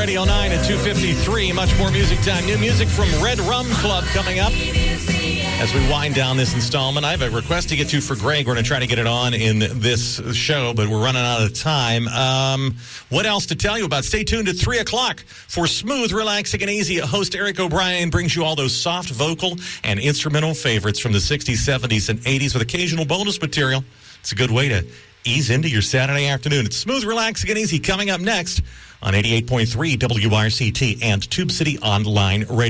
Radio 9 at 2:53. Much more music time. New music from Red Rum Club coming up. As we wind down this installment, I have a request to get to for Greg. We're going to try to get it on in this show, but we're running out of time. What else to tell you about? Stay tuned at 3 o'clock for Smooth, Relaxing, and Easy. Host Eric O'Brien brings you all those soft vocal and instrumental favorites from the 60s, 70s, and 80s with occasional bonus material. It's a good way to ease into your Saturday afternoon. It's Smooth, Relaxing, and Easy coming up next on 88.3 WRCT and Tube City Online Radio.